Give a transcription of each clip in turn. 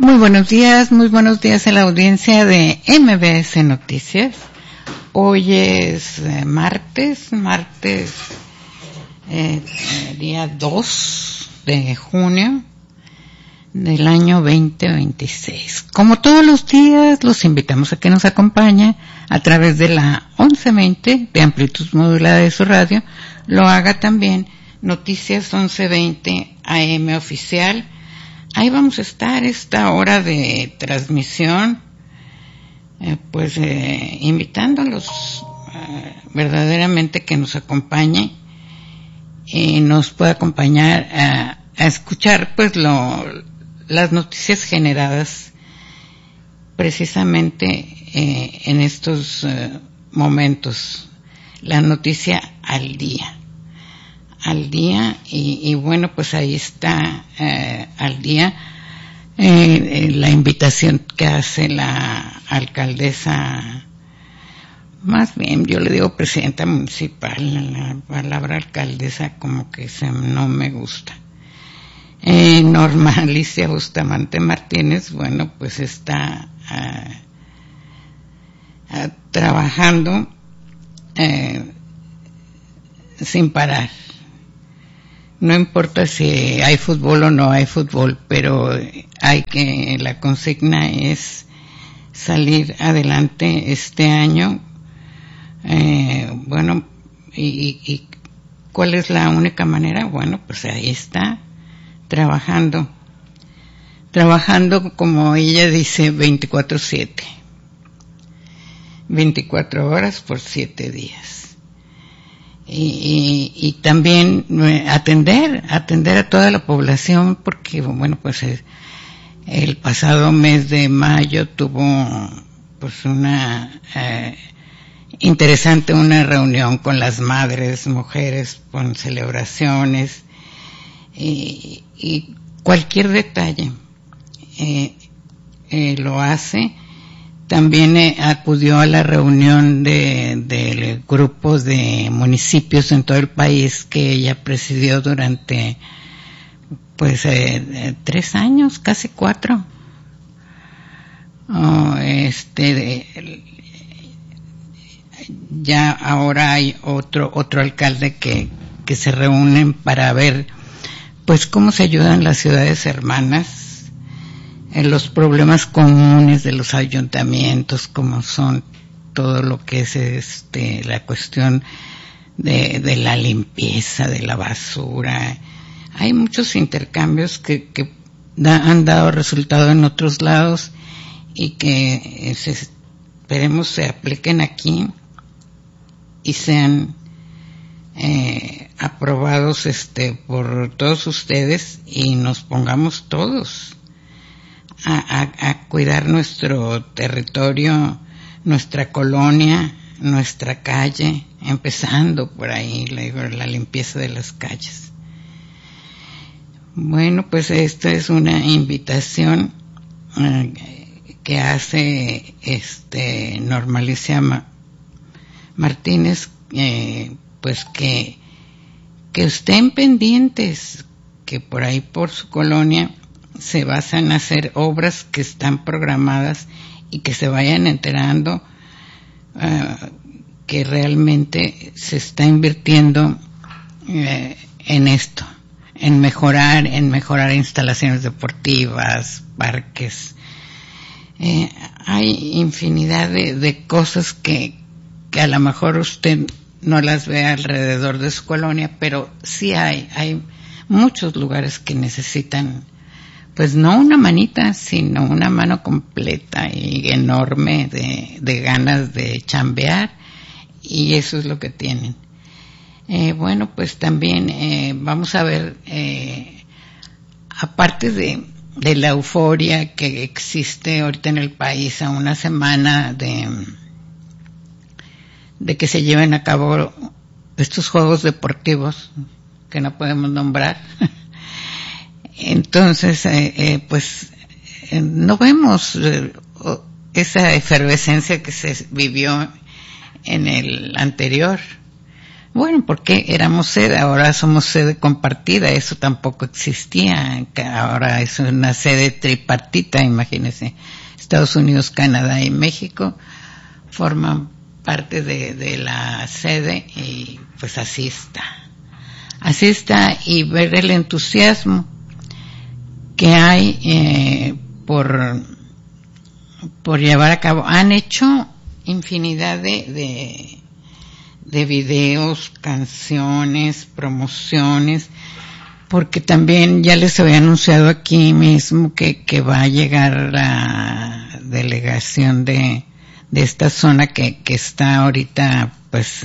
muy buenos días a la audiencia de MBS Noticias. Hoy es martes, día 2 de junio del año 2026. Como todos los días, los invitamos a que nos acompañe a través de la 1120 de amplitud modulada de su radio. Lo haga también Noticias 1120 AM oficial. Ahí vamos a estar esta hora de transmisión, invitándolos verdaderamente que nos acompañe y nos pueda acompañar a escuchar las noticias generadas precisamente en estos momentos, la noticia al día y bueno, pues ahí está al día la invitación que hace la alcaldesa, más bien yo le digo presidenta municipal, la palabra alcaldesa como que no me gusta, Norma Alicia Bustamante Martínez. Bueno, pues está trabajando sin parar. No importa si hay fútbol o no hay fútbol, pero la consigna es salir adelante este año. ¿Y cuál es la única manera? Bueno, pues ahí está, trabajando como ella dice, 24/7, 24 horas por 7 días. Y también atender a toda la población, porque bueno, pues el pasado mes de mayo tuvo pues una interesante una reunión con las madres, mujeres, con celebraciones y cualquier detalle lo hace. También acudió a la reunión de grupos de municipios en todo el país que ella presidió durante 3 años, casi 4. Ya ahora hay otro alcalde que se reúnen para ver pues cómo se ayudan las ciudades hermanas en los problemas comunes de los ayuntamientos, como son todo lo que es la cuestión de la limpieza, de la basura. Hay muchos intercambios que han dado resultado en otros lados y que esperemos se apliquen aquí y sean aprobados por todos ustedes y nos pongamos todos a cuidar nuestro territorio, nuestra colonia, nuestra calle, empezando por ahí, la limpieza de las calles. Bueno, pues esta es una invitación que hace Norma Alicia Martínez, pues que estén pendientes, que por ahí por su colonia se basan a hacer obras que están programadas y que se vayan enterando que realmente se está invirtiendo en esto, en mejorar instalaciones deportivas, parques. Hay infinidad de cosas que a lo mejor usted no las ve alrededor de su colonia, pero sí hay muchos lugares que necesitan pues no una manita, sino una mano completa y enorme de ganas de chambear, y eso es lo que tienen. Bueno, pues también vamos a ver, aparte de la euforia que existe ahorita en el país a una semana de que se lleven a cabo estos juegos deportivos que no podemos nombrar. Entonces, no vemos esa efervescencia que se vivió en el anterior. Bueno, porque éramos sede, ahora somos sede compartida, eso tampoco existía, ahora es una sede tripartita, imagínense. Estados Unidos, Canadá y México forman parte de la sede y pues así está, y ver el entusiasmo que hay por llevar a cabo. Han hecho infinidad de videos, canciones, promociones, porque también ya les había anunciado aquí mismo que va a llegar la delegación de esta zona que está ahorita pues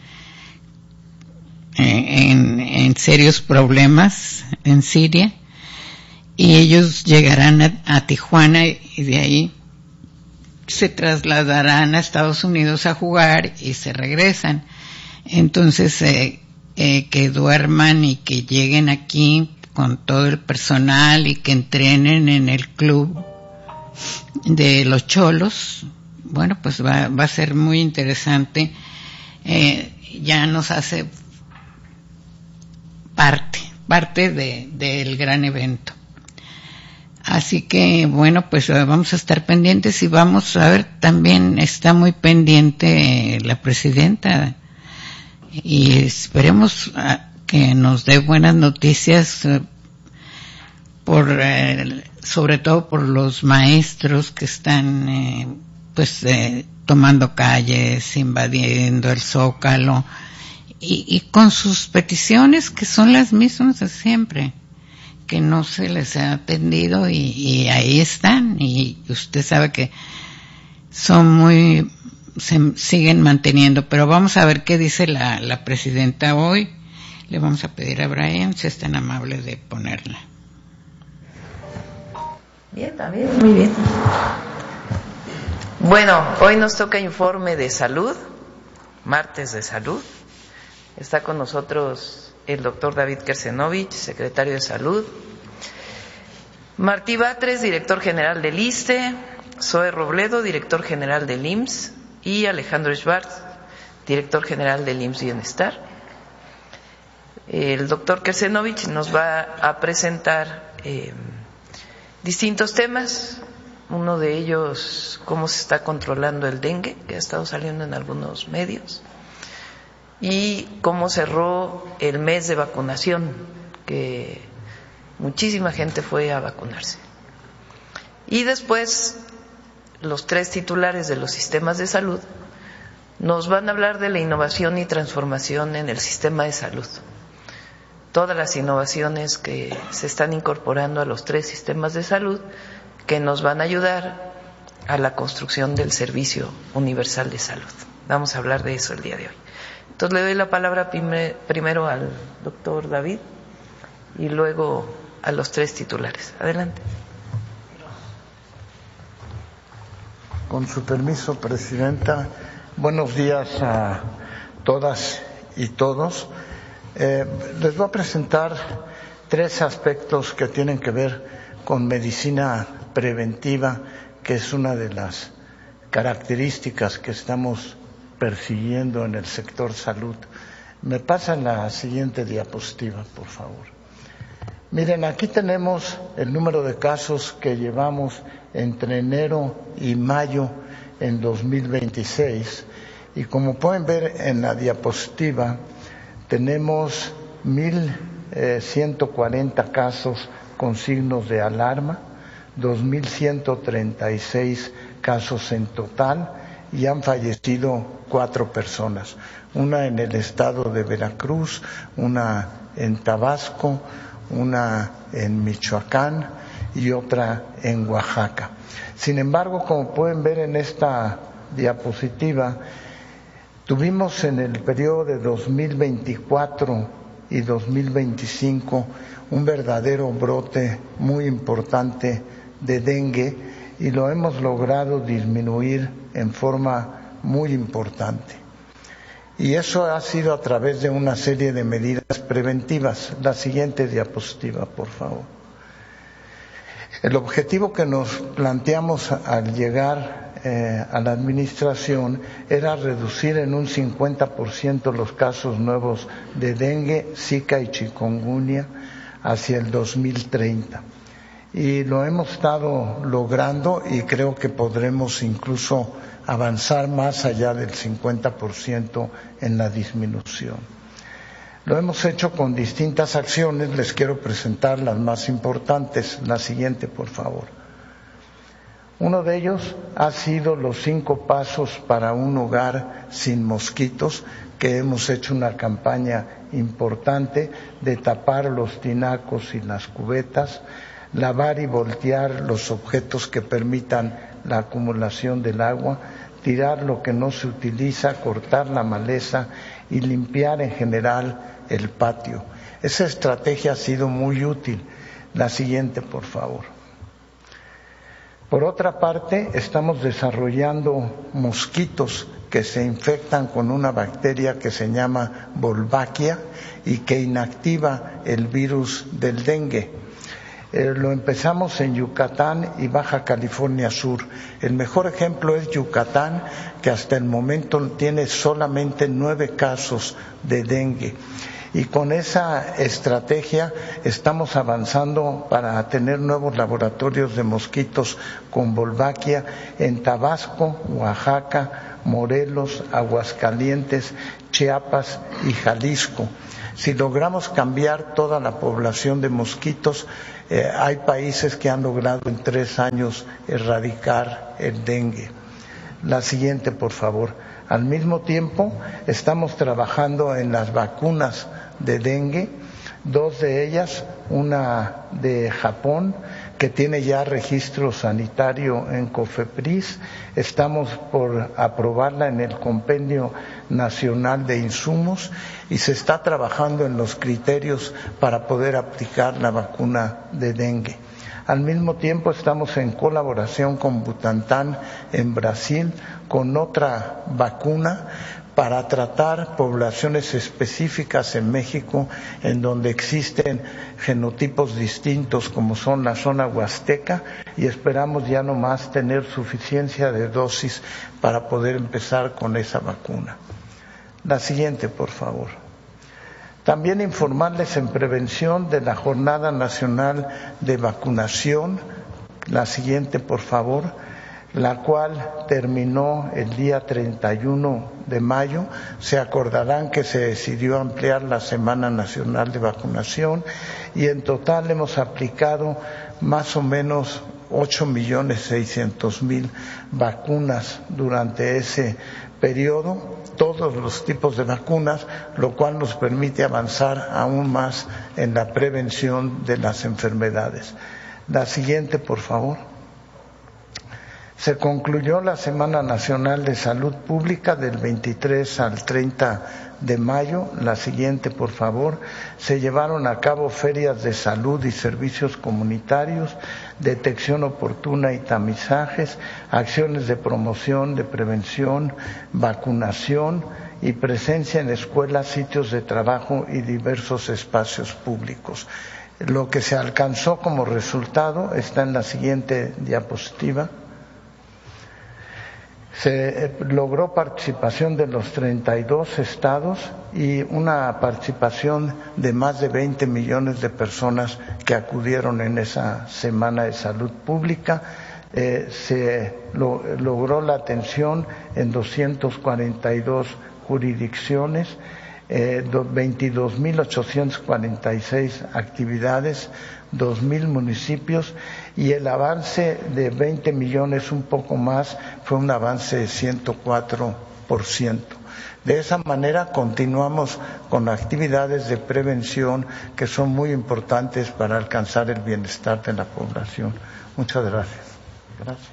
en serios problemas en Siria, y ellos llegarán a Tijuana y de ahí se trasladarán a Estados Unidos a jugar y se regresan. Entonces que duerman y que lleguen aquí con todo el personal y que entrenen en el club de los Cholos. Bueno, pues va a ser muy interesante. Ya nos hace parte del gran evento. Así que bueno, pues vamos a estar pendientes y vamos a ver, también está muy pendiente la presidenta y esperemos que nos dé buenas noticias sobre todo por los maestros que están tomando calles, invadiendo el Zócalo y con sus peticiones que son las mismas de siempre, que no se les ha atendido y ahí están, y usted sabe que se siguen manteniendo, pero vamos a ver qué dice la presidenta hoy. Le vamos a pedir a Brian si es tan amable de ponerla. Bien, también, muy bien. Bueno, hoy nos toca informe de salud, martes de salud. Está con nosotros el doctor David Kersenovich, secretario de Salud, Martí Batres, director general del ISSSTE, Zoe Robledo, director general del IMSS, y Alejandro Schwartz, director general del IMSS Bienestar. El doctor Kersenovich nos va a presentar distintos temas, uno de ellos cómo se está controlando el dengue, que ha estado saliendo en algunos medios, y cómo cerró el mes de vacunación, que muchísima gente fue a vacunarse. Y después los tres titulares de los sistemas de salud nos van a hablar de la innovación y transformación en el sistema de salud. Todas las innovaciones que se están incorporando a los tres sistemas de salud que nos van a ayudar a la construcción del servicio universal de salud. Vamos a hablar de eso el día de hoy. Entonces le doy la palabra primero al doctor David y luego a los tres titulares. Adelante. Con su permiso, Presidenta, buenos días a todas y todos. Les voy a presentar tres aspectos que tienen que ver con medicina preventiva, que es una de las características que estamos persiguiendo en el sector salud. Me pasan la siguiente diapositiva, por favor. Miren, aquí tenemos el número de casos que llevamos entre enero y mayo en 2026, y como pueden ver en la diapositiva, tenemos 1,140 casos con signos de alarma, 2,136 casos en total, y han fallecido 4 personas, una en el estado de Veracruz, una en Tabasco, una en Michoacán y otra en Oaxaca. Sin embargo, como pueden ver en esta diapositiva, tuvimos en el periodo de 2024 y 2025 un verdadero brote muy importante de dengue, y lo hemos logrado disminuir en forma muy importante. Y eso ha sido a través de una serie de medidas preventivas. La siguiente diapositiva, por favor. El objetivo que nos planteamos al llegar a la administración era reducir en un 50% los casos nuevos de dengue, zika y chikungunya hacia el 2030. Y lo hemos estado logrando y creo que podremos incluso avanzar más allá del 50% en la disminución. Lo hemos hecho con distintas acciones, les quiero presentar las más importantes. La siguiente, por favor. Uno de ellos ha sido los 5 pasos para un hogar sin mosquitos, que hemos hecho una campaña importante de tapar los tinacos y las cubetas, lavar y voltear los objetos que permitan la acumulación del agua, tirar lo que no se utiliza, cortar la maleza y limpiar en general el patio. Esa estrategia ha sido muy útil. La siguiente, por favor. Por otra parte, estamos desarrollando mosquitos que se infectan con una bacteria que se llama Wolbachia y que inactiva el virus del dengue. Lo empezamos en Yucatán y Baja California Sur. El mejor ejemplo es Yucatán, que hasta el momento tiene solamente 9 casos de dengue. Y con esa estrategia estamos avanzando para tener nuevos laboratorios de mosquitos con Wolbachia en Tabasco, Oaxaca, Morelos, Aguascalientes, Chiapas y Jalisco. Si logramos cambiar toda la población de mosquitos, hay países que han logrado en 3 años erradicar el dengue. La siguiente, por favor. Al mismo tiempo, estamos trabajando en las vacunas de dengue, 2 de ellas, una de Japón, que tiene ya registro sanitario en COFEPRIS. Estamos por aprobarla en el Compendio Nacional de Insumos y se está trabajando en los criterios para poder aplicar la vacuna de dengue. Al mismo tiempo estamos en colaboración con Butantan en Brasil con otra vacuna para tratar poblaciones específicas en México en donde existen genotipos distintos como son la zona huasteca, y esperamos ya no más tener suficiencia de dosis para poder empezar con esa vacuna. La siguiente, por favor. También informarles en prevención de la Jornada Nacional de Vacunación, la siguiente por favor, la cual terminó el día 31 de mayo. Se acordarán que se decidió ampliar la Semana Nacional de Vacunación y en total hemos aplicado más o menos 8.600.000 vacunas durante ese periodo, todos los tipos de vacunas, lo cual nos permite avanzar aún más en la prevención de las enfermedades. La siguiente, por favor. Se concluyó la Semana Nacional de Salud Pública del 23 al 30 de mayo. La siguiente, por favor. Se llevaron a cabo ferias de salud y servicios comunitarios, detección oportuna y tamizajes, acciones de promoción, de prevención, vacunación y presencia en escuelas, sitios de trabajo y diversos espacios públicos. Lo que se alcanzó como resultado está en la siguiente diapositiva. Se logró participación de los 32 estados y una participación de más de 20 millones de personas que acudieron en esa Semana de Salud Pública. Se logró la atención en 242 jurisdicciones, 22.846 actividades, 2.000 municipios, y el avance de 20 millones, un poco más, fue un avance de 104%. De esa manera continuamos con actividades de prevención que son muy importantes para alcanzar el bienestar de la población. Muchas gracias. Gracias.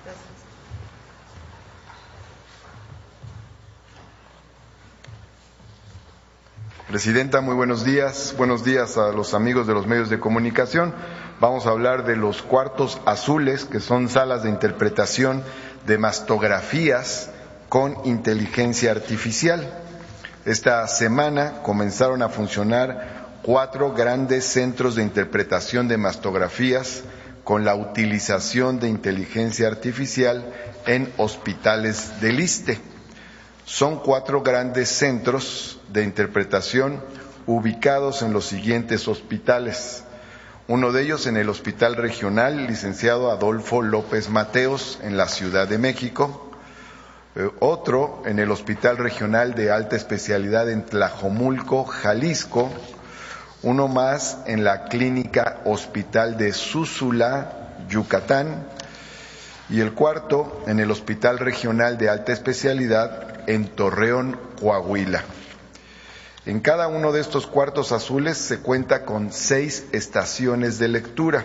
Presidenta, muy buenos días. Buenos días a los amigos de los medios de comunicación. Vamos a hablar de los cuartos azules, que son salas de interpretación de mastografías con inteligencia artificial. Esta semana comenzaron a funcionar 4 grandes centros de interpretación de mastografías con la utilización de inteligencia artificial en hospitales del ISSSTE. Son 4 grandes centros de interpretación ubicados en los siguientes hospitales. Uno de ellos en el Hospital Regional Licenciado Adolfo López Mateos, en la Ciudad de México. Otro en el Hospital Regional de Alta Especialidad en Tlajomulco, Jalisco. Uno más en la Clínica Hospital de Zúzula, Yucatán. Y el cuarto en el Hospital Regional de Alta Especialidad en Torreón, Coahuila. En cada uno de estos cuartos azules se cuenta con 6 estaciones de lectura.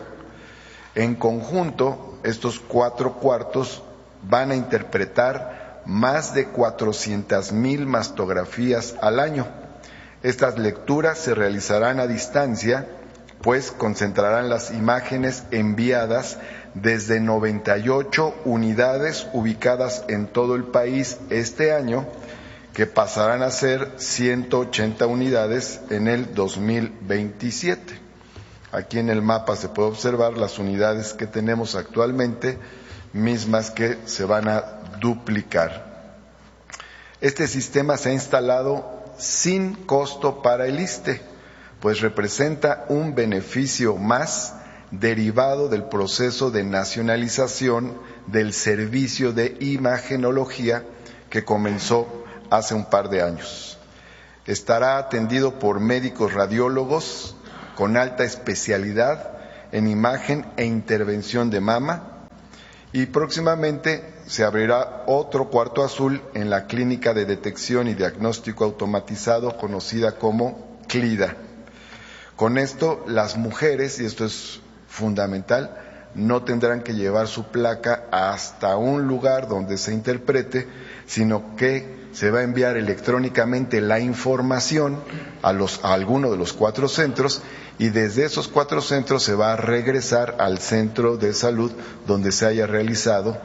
En conjunto, estos 4 cuartos van a interpretar más de 400,000 mastografías al año. Estas lecturas se realizarán a distancia, pues concentrarán las imágenes enviadas desde 98 unidades ubicadas en todo el país este año, que pasarán a ser 180 unidades en el 2027. Aquí en el mapa se puede observar las unidades que tenemos actualmente, mismas que se van a duplicar. Este sistema se ha instalado sin costo para el ISSSTE, pues representa un beneficio más derivado del proceso de nacionalización del servicio de imagenología que comenzó hace un par de años. Estará atendido por médicos radiólogos con alta especialidad en imagen e intervención de mama, y próximamente se abrirá otro cuarto azul en la Clínica de Detección y Diagnóstico Automatizado, conocida como CLIDA. Con esto, las mujeres, y esto es fundamental, no tendrán que llevar su placa hasta un lugar donde se interprete, sino que se va a enviar electrónicamente la información a alguno de los 4 centros, y desde esos 4 centros se va a regresar al centro de salud donde se haya realizado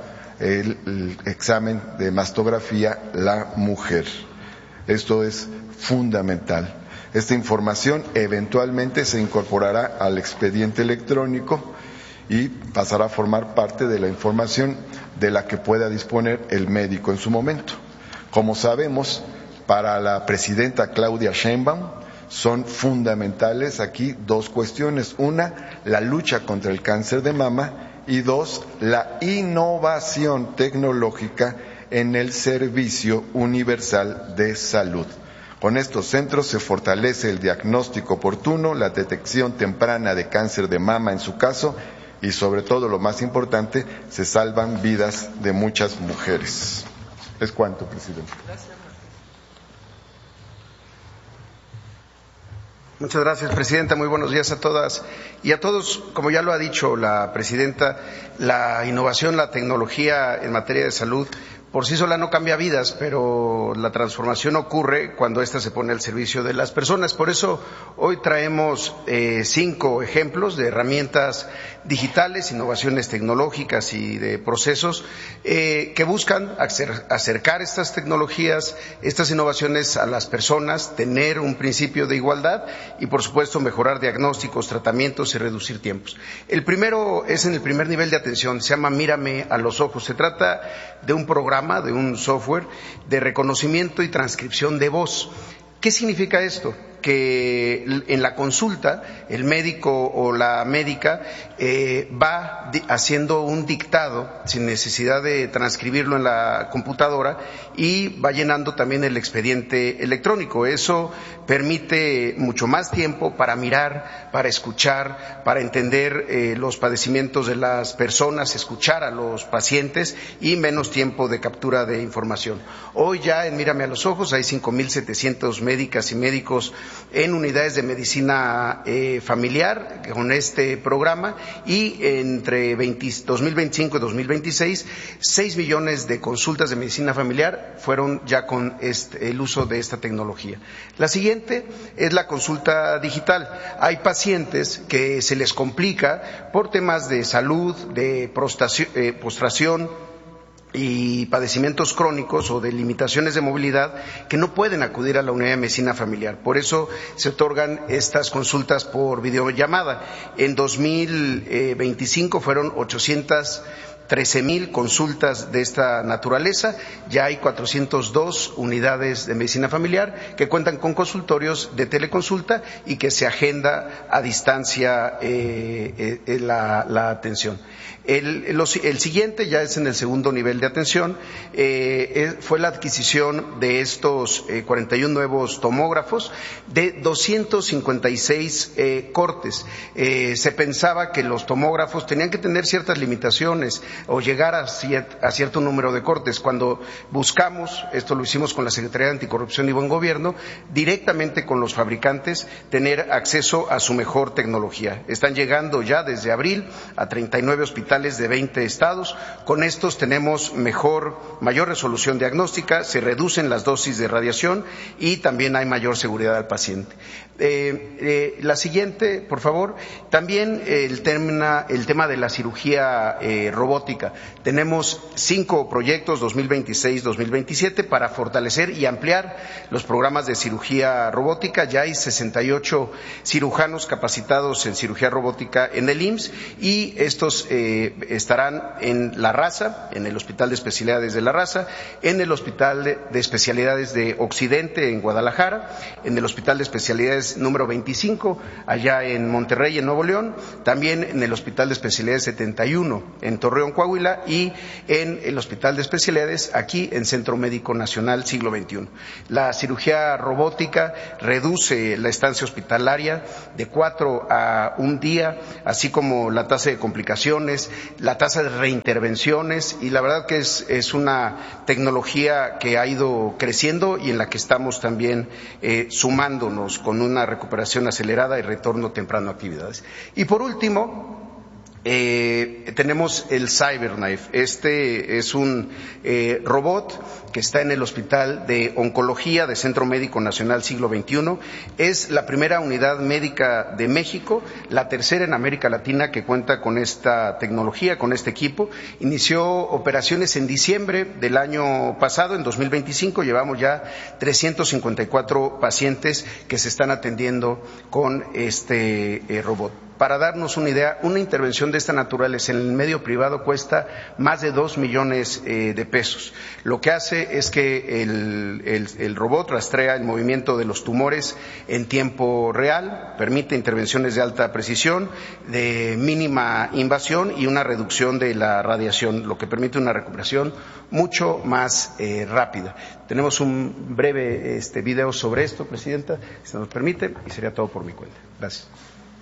el examen de mastografía la mujer. Esto es fundamental. Esta información eventualmente se incorporará al expediente electrónico y pasará a formar parte de la información de la que pueda disponer el médico en su momento. Como sabemos, para la presidenta Claudia Sheinbaum son fundamentales aquí 2 cuestiones. Una, la lucha contra el cáncer de mama, y 2, la innovación tecnológica en el servicio universal de salud. Con estos centros se fortalece el diagnóstico oportuno, la detección temprana de cáncer de mama en su caso, y sobre todo, lo más importante, se salvan vidas de muchas mujeres. Es cuanto, presidente. Muchas gracias, presidenta. Muy buenos días a todas y a todos. Como ya lo ha dicho la presidenta, la innovación, la tecnología en materia de salud por sí sola no cambia vidas, pero la transformación ocurre cuando ésta se pone al servicio de las personas. Por eso hoy traemos 5 ejemplos de herramientas digitales, innovaciones tecnológicas y de procesos que buscan acercar estas tecnologías, estas innovaciones a las personas, tener un principio de igualdad y, por supuesto, mejorar diagnósticos, tratamientos y reducir tiempos. El primero es en el primer nivel de atención, se llama Mírame a los ojos. Se trata de un programa, de un software de reconocimiento y transcripción de voz. ¿Qué significa esto? Que en la consulta el médico o la médica va haciendo un dictado sin necesidad de transcribirlo en la computadora y va llenando también el expediente electrónico. Eso permite mucho más tiempo para mirar, para escuchar, para entender los padecimientos de las personas, escuchar a los pacientes y menos tiempo de captura de información. Hoy ya en Mírame a los ojos hay 5,700 médicas y médicos en unidades de medicina familiar con este programa, y entre 2025 y 2026 6 millones de consultas de medicina familiar fueron ya con el uso de esta tecnología. La siguiente es la consulta digital. Hay pacientes que se les complica por temas de salud, de postración, y padecimientos crónicos o de limitaciones de movilidad que no pueden acudir a la unidad de medicina familiar. Por eso se otorgan estas consultas por videollamada. En 2025 fueron 813,000 consultas de esta naturaleza. Ya hay 402 unidades de medicina familiar que cuentan con consultorios de teleconsulta y que se agenda a distancia la atención. El siguiente ya es en el segundo nivel de atención, fue la adquisición de estos 41 nuevos tomógrafos de 256 cortes. Se pensaba que los tomógrafos tenían que tener ciertas limitaciones o llegar a cierto número de cortes. Cuando buscamos, esto lo hicimos con la Secretaría de Anticorrupción y Buen Gobierno, directamente con los fabricantes, tener acceso a su mejor tecnología. Están llegando ya desde abril a 39 hospitales de 20 estados. Con estos tenemos mayor resolución diagnóstica, se reducen las dosis de radiación y también hay mayor seguridad al paciente. La siguiente, por favor. También el tema de la cirugía robótica. Tenemos 5 proyectos 2026-2027 para fortalecer y ampliar los programas de cirugía robótica. Ya hay 68 cirujanos capacitados en cirugía robótica en el IMSS y estos estarán en La Raza, en el Hospital de Especialidades de La Raza, en el Hospital de Especialidades de Occidente en Guadalajara, en el Hospital de Especialidades número 25 allá en Monterrey, en Nuevo León, también en el Hospital de Especialidades 71 en Torreón, Coahuila, y en el Hospital de Especialidades aquí en Centro Médico Nacional Siglo XXI. La cirugía robótica reduce la estancia hospitalaria de 4 a 1 día, así como la tasa de complicaciones, la tasa de reintervenciones, y la verdad que es una tecnología que ha ido creciendo y en la que estamos también sumándonos con una recuperación acelerada y retorno temprano a actividades. Y por último, tenemos el CyberKnife. Este es un robot que está en el Hospital de Oncología de Centro Médico Nacional Siglo XXI. Es la primera unidad médica de México, la tercera en América Latina que cuenta con esta tecnología, con este equipo. Inició operaciones en diciembre del año pasado, en 2025. Llevamos ya 354 pacientes que se están atendiendo con este robot. Para darnos una idea, una intervención de esta naturaleza en el medio privado cuesta más de 2 millones de pesos. Lo que hace es que el robot rastrea el movimiento de los tumores en tiempo real, permite intervenciones de alta precisión, de mínima invasión y una reducción de la radiación, lo que permite una recuperación mucho más rápida. Tenemos un breve video sobre esto, Presidenta, si nos permite, y sería todo por mi cuenta. Gracias.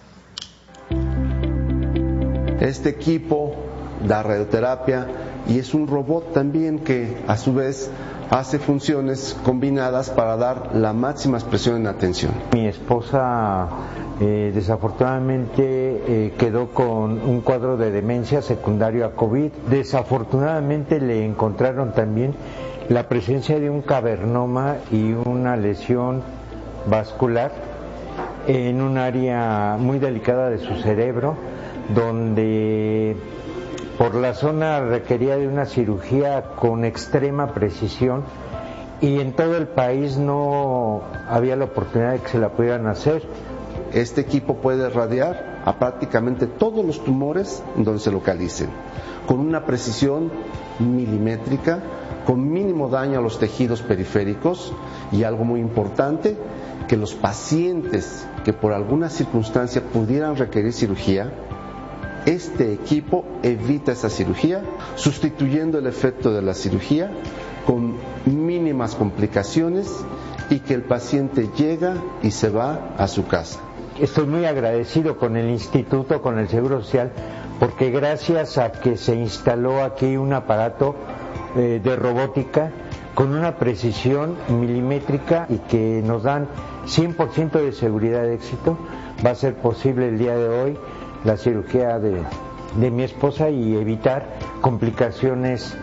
Este equipo da radioterapia y es un robot también que a su vez hace funciones combinadas para dar la máxima expresión en atención. Mi esposa desafortunadamente quedó con un cuadro de demencia secundario a COVID. Desafortunadamente le encontraron también la presencia de un cavernoma y una lesión vascular en un área muy delicada de su cerebro, donde por la zona requería de una cirugía con extrema precisión y en todo el país no había la oportunidad de que se la pudieran hacer. Este equipo puede radiar a prácticamente todos los tumores donde se localicen, con una precisión milimétrica, con mínimo daño a los tejidos periféricos y algo muy importante, que los pacientes que por alguna circunstancia pudieran requerir cirugía, este equipo evita esa cirugía, sustituyendo el efecto de la cirugía con mínimas complicaciones y que el paciente llega y se va a su casa. Estoy muy agradecido con el Instituto, con el Seguro Social, porque gracias a que se instaló aquí un aparato de robótica con una precisión milimétrica y que nos dan 100% de seguridad de éxito, va a ser posible el día de hoy la cirugía de mi esposa y evitar complicaciones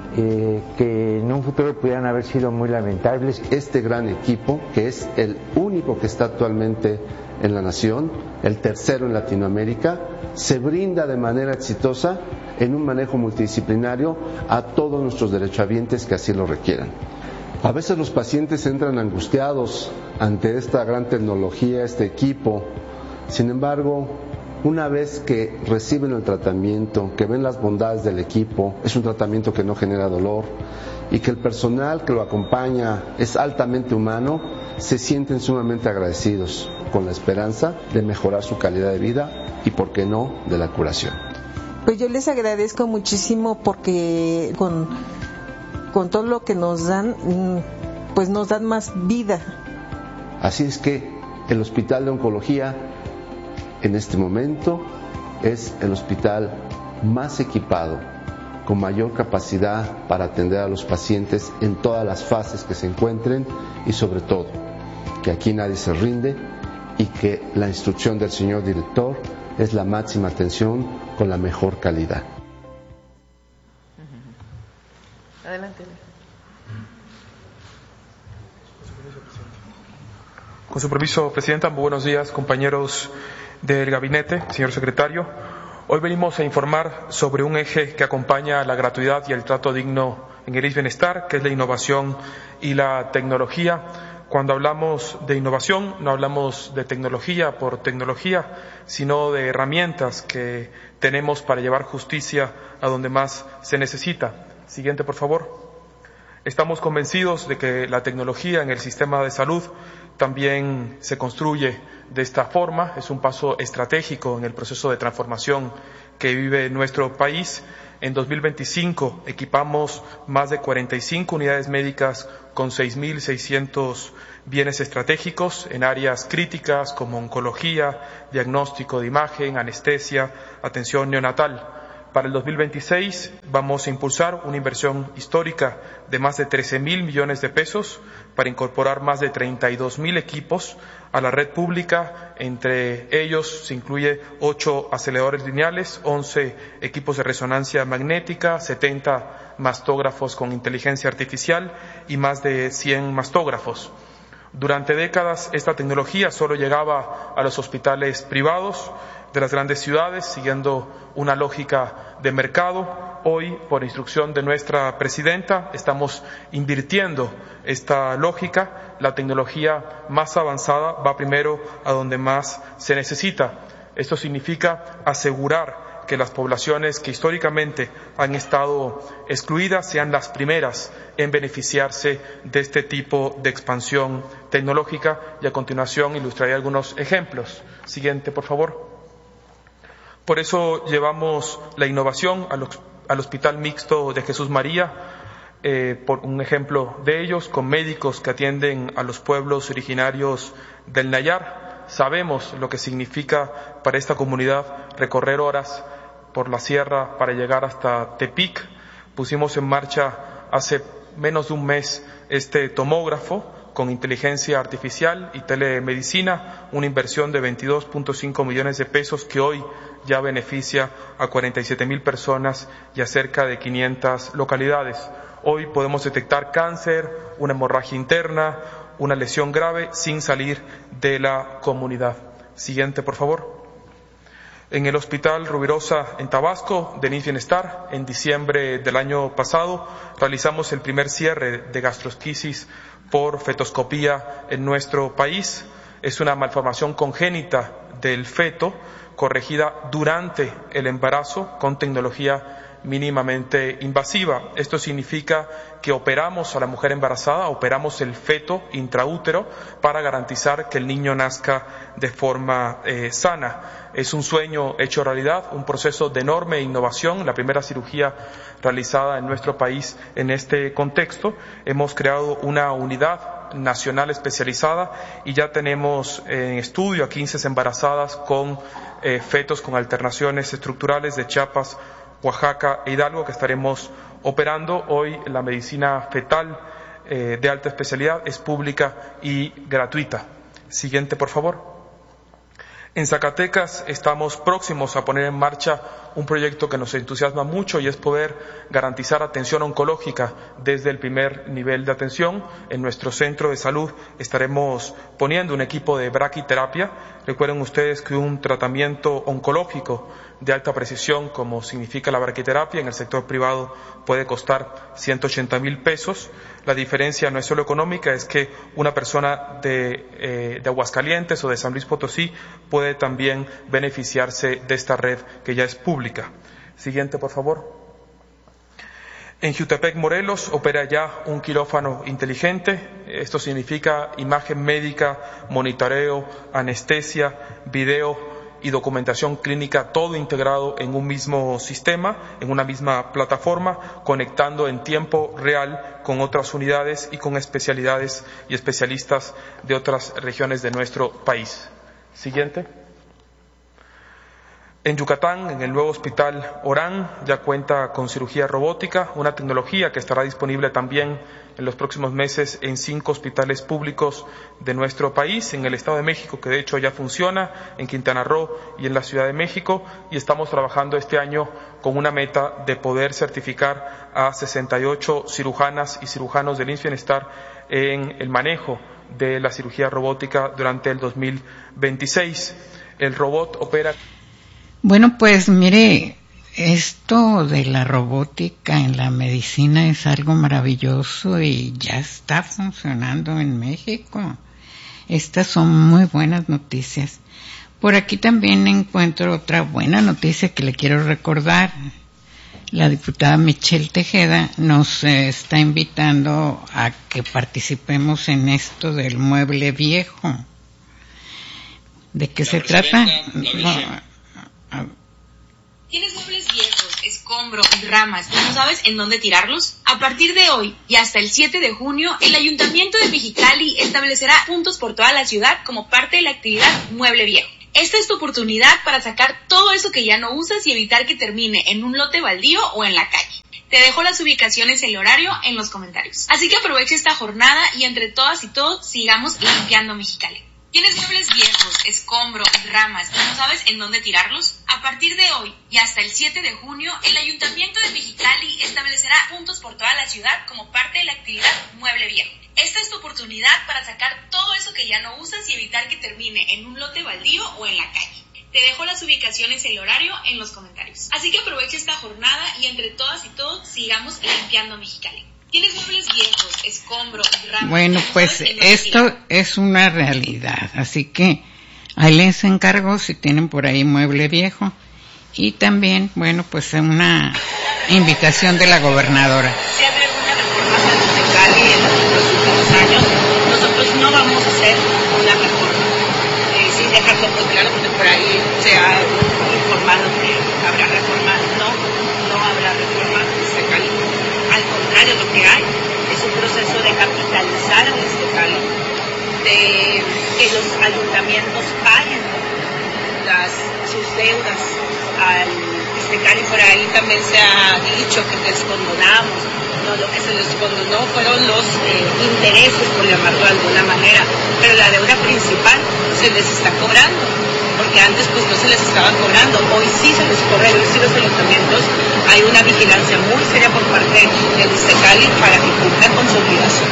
que en un futuro pudieran haber sido muy lamentables. Este gran equipo, que es el único que está actualmente en la nación, el tercero en Latinoamérica, se brinda de manera exitosa en un manejo multidisciplinario a todos nuestros derechohabientes que así lo requieran. A veces los pacientes entran angustiados ante esta gran tecnología, este equipo. Sin embargo, una vez que reciben el tratamiento, que ven las bondades del equipo, es un tratamiento que no genera dolor y que el personal que lo acompaña es altamente humano, se sienten sumamente agradecidos, con la esperanza de mejorar su calidad de vida y, por qué no, de la curación. Pues yo les agradezco muchísimo porque con todo lo que nos dan, pues nos dan más vida. Así es que el Hospital de Oncología en este momento es el hospital más equipado, con mayor capacidad para atender a los pacientes en todas las fases que se encuentren y sobre todo que aquí nadie se rinde y que la instrucción del señor director es la máxima atención con la mejor calidad. Adelante. Con su permiso, Presidenta, muy buenos días, compañeros del gabinete, señor secretario. Hoy venimos a informar sobre un eje que acompaña la gratuidad y el trato digno en el bienestar, que es la innovación y la tecnología. Cuando hablamos de innovación, no hablamos de tecnología por tecnología, sino de herramientas que tenemos para llevar justicia a donde más se necesita. Siguiente, por favor. Estamos convencidos de que la tecnología en el sistema de salud también se construye de esta forma. Es un paso estratégico en el proceso de transformación que vive nuestro país. En 2025 equipamos más de 45 unidades médicas con 6.600 bienes estratégicos en áreas críticas como oncología, diagnóstico de imagen, anestesia, atención neonatal. Para el 2026 vamos a impulsar una inversión histórica de más de 13.000 millones de pesos para incorporar más de 32.000 equipos a la red pública. Entre ellos se incluye 8 aceleradores lineales, 11 equipos de resonancia magnética, 70 mastógrafos con inteligencia artificial y más de 100 mastógrafos. Durante décadas esta tecnología solo llegaba a los hospitales privados de las grandes ciudades, siguiendo una lógica de mercado. Hoy, por instrucción de nuestra presidenta, estamos invirtiendo esta lógica. La tecnología más avanzada va primero a donde más se necesita. Esto significa asegurar que las poblaciones que históricamente han estado excluidas sean las primeras en beneficiarse de este tipo de expansión tecnológica, y a continuación ilustraré algunos ejemplos. Siguiente, por favor. Por eso llevamos la innovación al Hospital Mixto de Jesús María, por un ejemplo de ellos, con médicos que atienden a los pueblos originarios del Nayar. Sabemos lo que significa para esta comunidad recorrer horas por la sierra para llegar hasta Tepic. Pusimos en marcha hace menos de un mes este tomógrafo con inteligencia artificial y telemedicina, una inversión de 22.5 millones de pesos que hoy ya beneficia a 47.000 personas y a cerca de 500 localidades. Hoy podemos detectar cáncer, una hemorragia interna, una lesión grave sin salir de la comunidad. Siguiente, por favor. En el Hospital Rubirosa en Tabasco, de Bienestar, en diciembre del año pasado, realizamos el primer cierre de gastrosquisis por fetoscopía en nuestro país. Es una malformación congénita del feto, corregida durante el embarazo con tecnología mínimamente invasiva. Esto significa que operamos a la mujer embarazada, operamos el feto intraútero para garantizar que el niño nazca de forma sana. Es un sueño hecho realidad, un proceso de enorme innovación, la primera cirugía realizada en nuestro país en este contexto. Hemos creado una unidad nacional especializada y ya tenemos en estudio a 15 embarazadas con fetos con alternaciones estructurales de Chiapas, Oaxaca e Hidalgo, que estaremos operando. Hoy la medicina fetal de alta especialidad es pública y gratuita. Siguiente, por favor. En Zacatecas estamos próximos a poner en marcha un proyecto que nos entusiasma mucho y es poder garantizar atención oncológica desde el primer nivel de atención. En nuestro centro de salud estaremos poniendo un equipo de braquiterapia. Recuerden ustedes que un tratamiento oncológico de alta precisión, como significa la braquiterapia, en el sector privado puede costar 180,000 pesos. La diferencia no es solo económica, es que una persona de Aguascalientes o de San Luis Potosí puede también beneficiarse de esta red que ya es pública. Siguiente, por favor. En Jiutepec, Morelos, opera ya un quirófano inteligente. Esto significa imagen médica, monitoreo, anestesia, video y documentación clínica, todo integrado en un mismo sistema, en una misma plataforma, conectando en tiempo real con otras unidades y con especialidades y especialistas de otras regiones de nuestro país. Siguiente. En Yucatán, en el nuevo hospital Orán, ya cuenta con cirugía robótica, una tecnología que estará disponible también en los próximos meses en 5 hospitales públicos de nuestro país, en el Estado de México, que de hecho ya funciona, en Quintana Roo y en la Ciudad de México, y estamos trabajando este año con una meta de poder certificar a 68 cirujanas y cirujanos del IMSS Bienestar en el manejo de la cirugía robótica durante el 2026. El robot opera... Bueno, pues mire, esto de la robótica en la medicina es algo maravilloso y ya está funcionando en México. Estas son muy buenas noticias. Por aquí también encuentro otra buena noticia que le quiero recordar. La diputada Michelle Tejeda nos está invitando a que participemos en esto del mueble viejo. ¿De qué se trata? ¿Tienes muebles viejos, escombros y ramas y no sabes en dónde tirarlos? A partir de hoy y hasta el 7 de junio, el Ayuntamiento de Mexicali establecerá puntos por toda la ciudad como parte de la actividad Mueble Viejo. Esta es tu oportunidad para sacar todo eso que ya no usas y evitar que termine en un lote baldío o en la calle. Te dejo las ubicaciones y el horario en los comentarios. Así que aprovecha esta jornada y entre todas y todos sigamos limpiando Mexicali. ¿Tienes muebles viejos, escombros y ramas y no sabes en dónde tirarlos? A partir de hoy y hasta el 7 de junio, el Ayuntamiento de Mexicali establecerá puntos por toda la ciudad como parte de la actividad Mueble Viejo. Esta es tu oportunidad para sacar todo eso que ya no usas y evitar que termine en un lote baldío o en la calle. Te dejo las ubicaciones y el horario en los comentarios. Así que aprovecha esta jornada y entre todas y todos sigamos limpiando Mexicali. ¿Tienes muebles viejos, escombros y ramas? Bueno, pues esto es una realidad, así que ahí les encargo si tienen por ahí mueble viejo. Y también, bueno, pues una invitación de la gobernadora. Si hay alguna reforma en Mexicali en los últimos años, nosotros no vamos a hacer una reforma. Sin dejarlo muy claro, porque por ahí se ha informado que habrá reforma. No habrá reforma en Mexicali. Al contrario, lo que hay es un proceso de capitalizar a Mexicali, de que los ayuntamientos paguen sus deudas al Mexicali. Por ahí también se ha dicho que descondonamos. No, lo que se descondonó fueron los intereses, por llamarlo de alguna manera, pero la deuda principal se les está cobrando, porque antes pues no se les estaba cobrando, hoy sí se les cobra, hoy sí los ayuntamientos hay una vigilancia muy seria por parte de Mexicali para que cumplan con su obligación.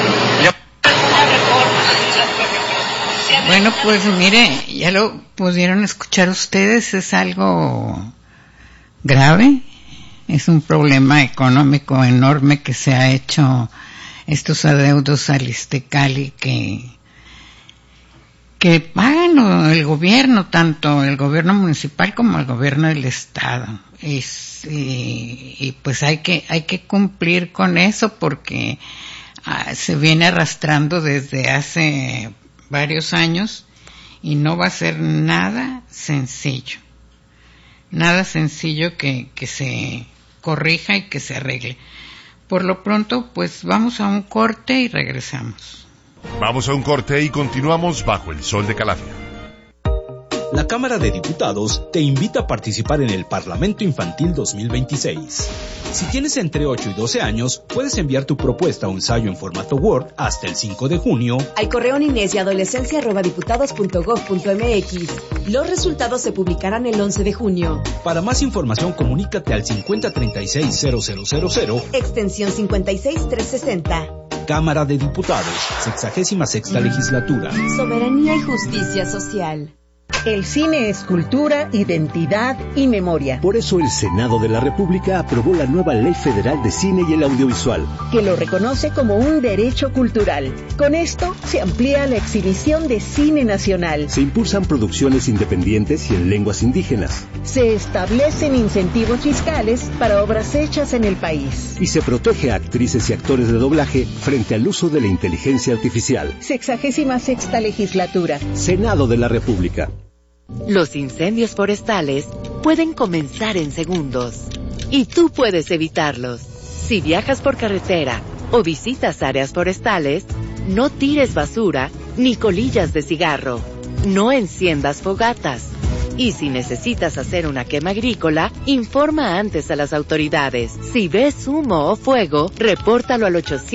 Bueno, pues mire, ya lo pudieron escuchar ustedes, es algo grave, es un problema económico enorme que se ha hecho estos adeudos al Iztecali que pagan el gobierno, tanto el gobierno municipal como el gobierno del estado. Y pues hay que cumplir con eso porque se viene arrastrando desde hace varios años y no va a ser nada sencillo que se corrija y que se arregle. Por lo pronto, pues vamos a un corte y regresamos. Vamos a un corte y continuamos bajo el sol de Calafia. La Cámara de Diputados te invita a participar en el Parlamento Infantil 2026. Si tienes entre 8 y 12 años, puedes enviar tu propuesta o ensayo en formato Word hasta el 5 de junio al correo ninesyadolescencia@diputados.gov.mx. Los resultados se publicarán el 11 de junio. Para más información, comunícate al 5036-0000, extensión 56360. Cámara de Diputados, 66ª Legislatura. Soberanía y justicia social. El cine es cultura, identidad y memoria. Por eso el Senado de la República aprobó la nueva Ley Federal de Cine y el Audiovisual, que lo reconoce como un derecho cultural. Con esto se amplía la exhibición de cine nacional. Se impulsan producciones independientes y en lenguas indígenas. Se establecen incentivos fiscales para obras hechas en el país. Y se protege a actrices y actores de doblaje frente al uso de la inteligencia artificial. 66ª Legislatura. Senado de la República. Los incendios forestales pueden comenzar en segundos y tú puedes evitarlos. Si viajas por carretera o visitas áreas forestales, no tires basura ni colillas de cigarro. No enciendas fogatas. Y si necesitas hacer una quema agrícola, informa antes a las autoridades. Si ves humo o fuego, repórtalo al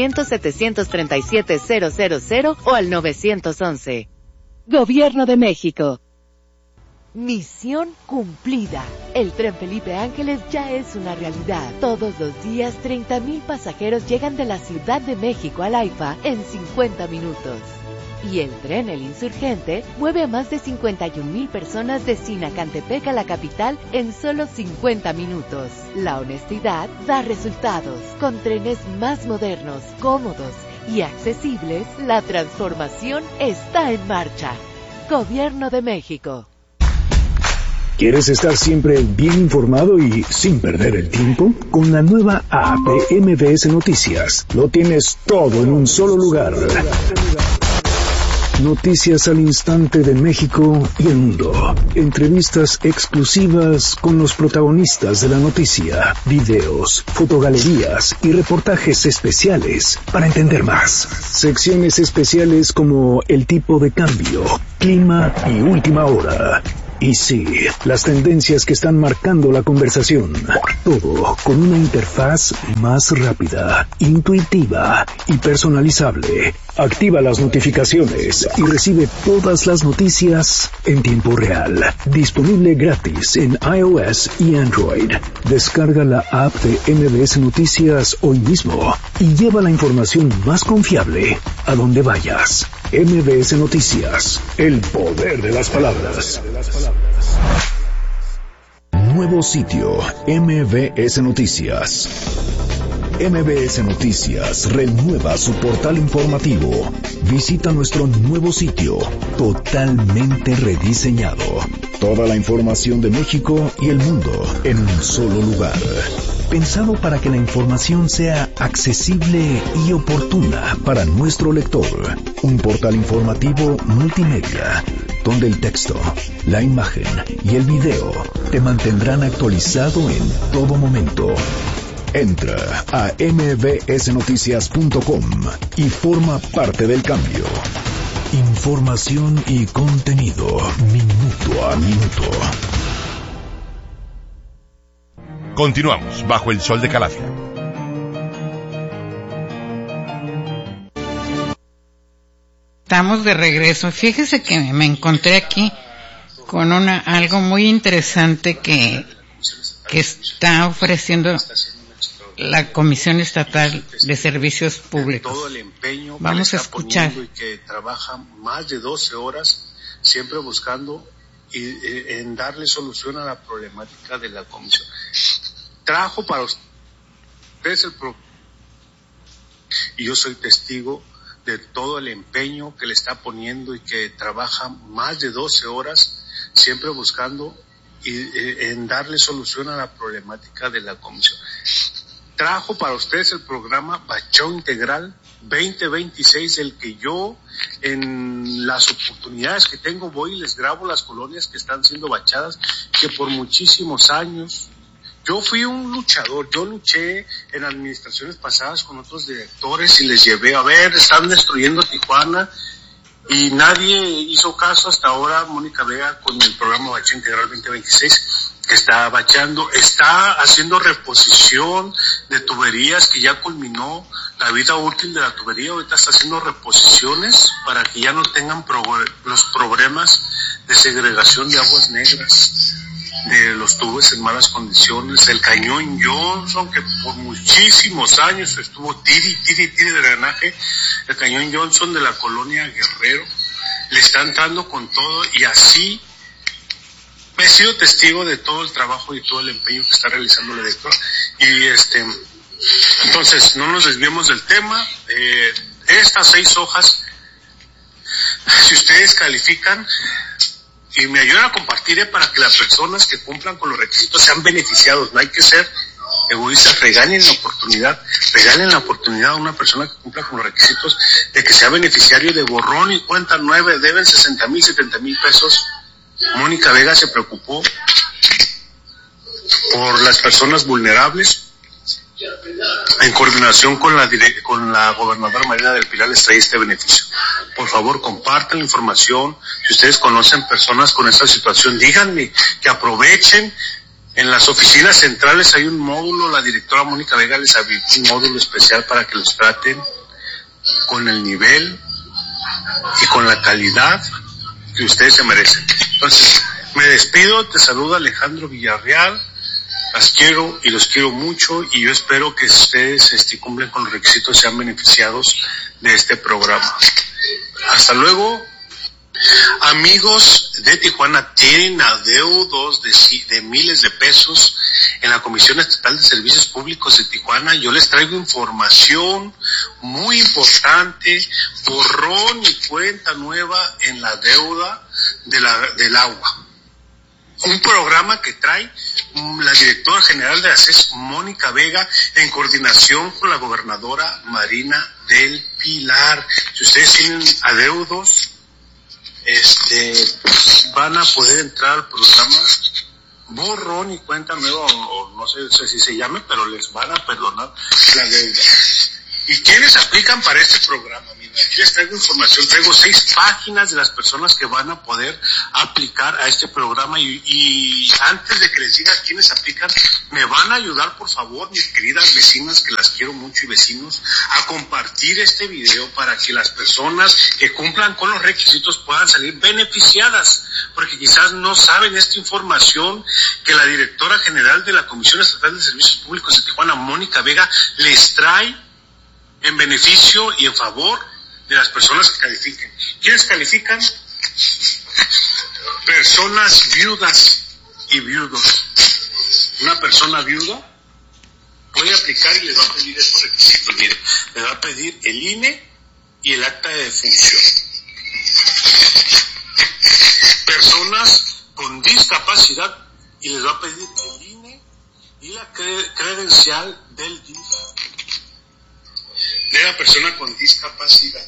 800-737-000 o al 911. Gobierno de México. Misión cumplida. El tren Felipe Ángeles ya es una realidad. Todos los días 30,000 pasajeros llegan de la Ciudad de México al AIFA en 50 minutos. Y el tren El Insurgente mueve a más de 51,000 personas de Sinacantepec a la capital en solo 50 minutos. La honestidad da resultados. Con trenes más modernos, cómodos y accesibles, la transformación está en marcha. Gobierno de México. ¿Quieres estar siempre bien informado y sin perder el tiempo? Con la nueva app de MBS Noticias, lo tienes todo en un solo lugar. Noticias al instante de México y el mundo. Entrevistas exclusivas con los protagonistas de la noticia. Videos, fotogalerías y reportajes especiales para entender más. Secciones especiales como el tipo de cambio, clima y última hora. Y sí, las tendencias que están marcando la conversación. Todo con una interfaz más rápida, intuitiva y personalizable. Activa las notificaciones y recibe todas las noticias en tiempo real. Disponible gratis en iOS y Android. Descarga la app de MBS Noticias hoy mismo y lleva la información más confiable a donde vayas. MBS Noticias, el poder de las palabras. Nuevo sitio, MBS Noticias. MBS Noticias renueva su portal informativo. Visita nuestro nuevo sitio, totalmente rediseñado. Toda la información de México y el mundo en un solo lugar. Pensado para que la información sea accesible y oportuna para nuestro lector. Un portal informativo multimedia, donde el texto, la imagen y el video te mantendrán actualizado en todo momento. Entra a mbsnoticias.com y forma parte del cambio. Información y contenido minuto a minuto. Continuamos bajo el sol de Calafia. Estamos de regreso. Fíjese que me encontré aquí con algo muy interesante que está ofreciendo la Comisión Estatal de Servicios Públicos. Todo el empeño vamos que a escuchar. Y que trabaja más de 12 horas siempre buscando en darle solución a la problemática de la comisión. Trajo para ustedes el programa y yo soy testigo de todo el empeño que le está poniendo y que trabaja más de 12 horas siempre buscando en darle solución a la problemática de la comisión. Trajo para ustedes el programa Bacheo Integral 2026, el que yo en las oportunidades que tengo voy y les grabo las colonias que están siendo bachadas, que por muchísimos años yo fui un luchador. Yo luché en administraciones pasadas con otros directores y les llevé a ver, están destruyendo Tijuana, y nadie hizo caso hasta ahora. Mónica Vega, con el programa Bacheo Integral 2026, que está bacheando, está haciendo reposición de tuberías que ya culminó la vida útil de la tubería. Ahorita está haciendo reposiciones para que ya no tengan los problemas de segregación de aguas negras de los tubos en malas condiciones. El cañón Johnson, que por muchísimos años estuvo tiri de drenaje, el cañón Johnson de la colonia Guerrero, le está entrando con todo, y así he sido testigo de todo el trabajo y todo el empeño que está realizando la directora. Y entonces no nos desviemos del tema. Estas 6 hojas, si ustedes califican y me ayudan a compartir, para que las personas que cumplan con los requisitos sean beneficiados. No hay que ser egoístas, regalen la oportunidad a una persona que cumpla con los requisitos de que sea beneficiario de borrón y cuenta nueva. Deben 60,000, 70,000 pesos. Mónica Vega se preocupó por las personas vulnerables. En coordinación con la gobernadora Marina del Pilar, les trae este beneficio. Por favor, compartan la información. Si ustedes conocen personas con esta situación, díganme que aprovechen. En las oficinas centrales hay un módulo, la directora Mónica Vega les abrió un módulo especial para que los traten con el nivel y con la calidad que ustedes se merecen. Entonces, me despido, te saluda Alejandro Villarreal. Las quiero y los quiero mucho, y yo espero que ustedes cumplen con los requisitos, sean beneficiados de este programa. Hasta luego. Amigos de Tijuana, tienen adeudos de miles de pesos en la Comisión Estatal de Servicios Públicos de Tijuana. Yo les traigo información muy importante, borrón y cuenta nueva en la deuda del agua. Un programa que trae la directora general de ACES, Mónica Vega, en coordinación con la gobernadora Marina del Pilar. Si ustedes tienen adeudos, van a poder entrar al programa borrón y cuenta nueva, o no sé si se llame, pero les van a perdonar la deuda. ¿Y quiénes aplican para este programa? Mira, aquí les traigo información, traigo 6 páginas de las personas que van a poder aplicar a este programa, y antes de que les diga quiénes aplican, me van a ayudar, por favor, mis queridas vecinas, que las quiero mucho, y vecinos, a compartir este video para que las personas que cumplan con los requisitos puedan salir beneficiadas, porque quizás no saben esta información que la directora general de la Comisión Estatal de Servicios Públicos de Tijuana, Mónica Vega, les trae en beneficio y en favor de las personas que califiquen. ¿Quiénes califican? Personas viudas y viudos. Una persona viuda puede aplicar y les va a pedir estos requisitos. Mire, les va a pedir el INE y el acta de defunción. Personas con discapacidad, y les va a pedir el INE y la credencial del DIF de la persona con discapacidad.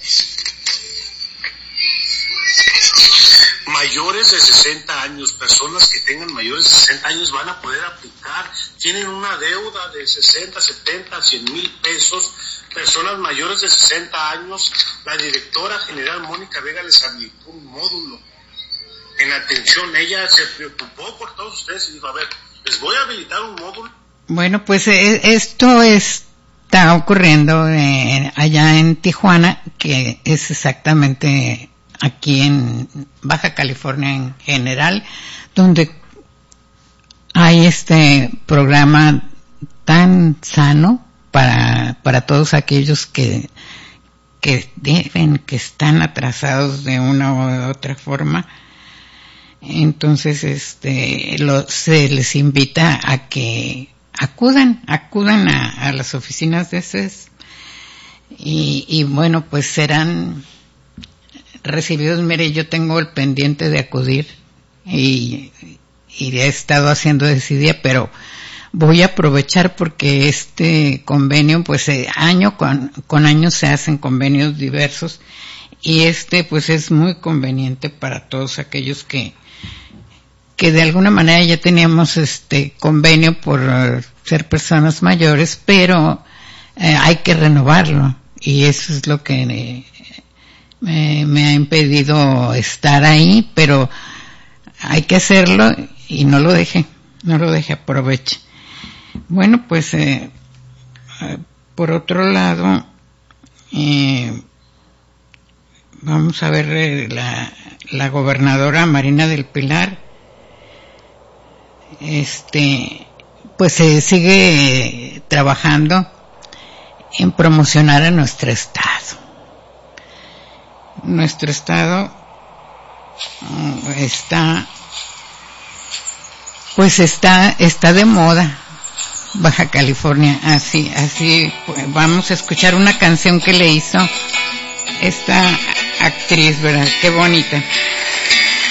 Mayores de 60 años, personas que tengan mayores de 60 años van a poder aplicar. Tienen una deuda de 60, 70, 100,000 pesos. Personas mayores de 60 años, la directora general Mónica Vega les aplicó un módulo en atención. Ella se preocupó por todos ustedes y dijo, a ver, les voy a habilitar un módulo. Bueno, pues esto está ocurriendo allá en Tijuana, que es exactamente aquí en Baja California en general, donde hay este programa tan sano para todos aquellos que deben, que están atrasados de una u otra forma. Entonces se les invita a que acudan a las oficinas de CES y bueno, pues serán recibidos. Mire, yo tengo el pendiente de acudir y he estado haciendo desidia, pero voy a aprovechar porque este convenio, pues año con año se hacen convenios diversos, y pues es muy conveniente para todos aquellos que de alguna manera ya teníamos convenio por ser personas mayores, pero hay que renovarlo, y eso es lo que me ha impedido estar ahí, pero hay que hacerlo y no lo deje, aproveche. Bueno, pues por otro lado, vamos a ver la gobernadora Marina del Pilar, pues se sigue trabajando en promocionar a nuestro estado. Nuestro estado está de moda, Baja California, así, pues, vamos a escuchar una canción que le hizo esta actriz, ¿verdad? Qué bonita.